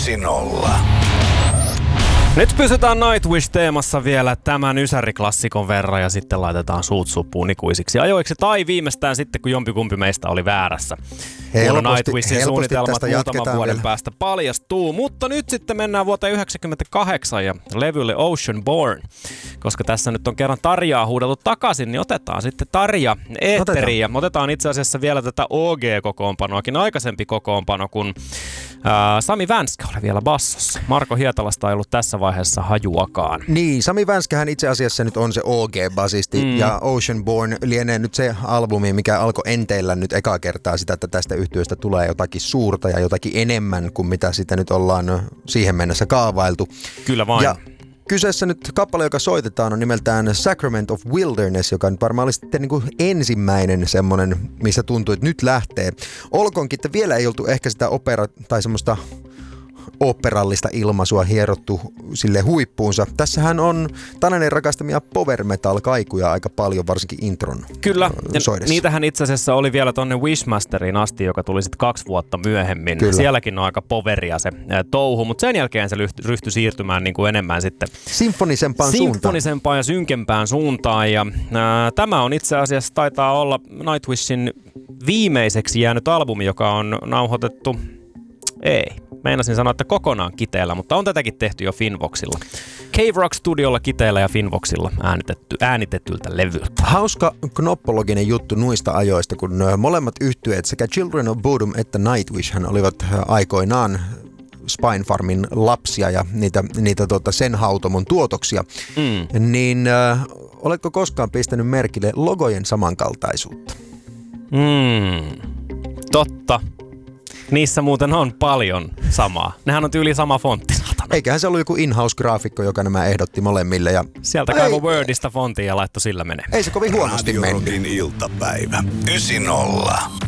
9-0. Nyt pysytään Nightwish-teemassa vielä tämän ysäriklassikon verran ja sitten laitetaan suut suppuun ikuisiksi ajoiksi tai viimeistään sitten, kun jompikumpi meistä oli väärässä. Nightwishin suunnitelmat muutaman vuoden vielä päästä paljastuu, mutta nyt sitten mennään vuoteen 1998 ja levylle Oceanborn. Koska tässä nyt on kerran Tarjaa huudeltu takaisin, niin otetaan sitten Tarja eetteriin ja otetaan itse asiassa vielä tätä OG-kokoonpanoakin, aikaisempi kokoonpano, kun Sami Vänskä oli vielä bassossa. Marko Hietalasta ei ollut tässä vaiheessa hajuakaan. Niin, Sami Vänskähän itse asiassa nyt on se OG-basisti ja Oceanborn lienee nyt se albumi, mikä alkoi enteillä nyt ekaa kertaa sitä, että tästä yhtyeestä tulee jotakin suurta ja jotakin enemmän kuin mitä sitä nyt ollaan siihen mennessä kaavailtu. Kyllä vain. Ja kyseessä nyt kappale, joka soitetaan, on nimeltään Sacrament of Wilderness, joka nyt varmaan oli sitten niin kuin ensimmäinen semmoinen, missä tuntuu, että nyt lähtee. Olkoonkin, että vielä ei oltu ehkä sitä tai semmoista operallista ilmaisua hierottu sille huippuunsa. Tässähän on Tananen rakastamia power metal kaikuja aika paljon, varsinkin intron Kyllä, soidessa. Niitähän itse asiassa oli vielä tonne Wishmasteriin asti, joka tuli sitten 2 vuotta myöhemmin. Kyllä. Sielläkin on aika poweria se touhu, mutta sen jälkeen se ryhtyi siirtymään niin kuin enemmän sitten sinfonisempaan ja synkempään suuntaan. Ja tämä on itse asiassa, taitaa olla Nightwishin viimeiseksi jäänyt albumi, joka on nauhoitettu. Meinasin sanoa, että kokonaan kiteellä, mutta on tätäkin tehty jo Finvoxilla. Cave Rock Studiolla kiteellä ja Finvoxilla äänitetyltä levyltä. Hauska knoppologinen juttu noista ajoista, kun molemmat yhtyeet sekä Children of Bodom että Nightwish olivat aikoinaan Spinefarmin lapsia ja niitä sen hautomon tuotoksia. Niin oletko koskaan pistänyt merkille logojen samankaltaisuutta? Totta. Niissä muuten on paljon samaa. Nehän on tyyli sama fontti, saatana. Eiköhän se ollut joku in-house-graafikko, joka nämä ehdotti molemmille. Ja sieltä kaivoi Wordista fontin ja laittoi sillä menee. Ei se kovin huonosti mennyt. Radio Rockin iltapäivä. 9-0.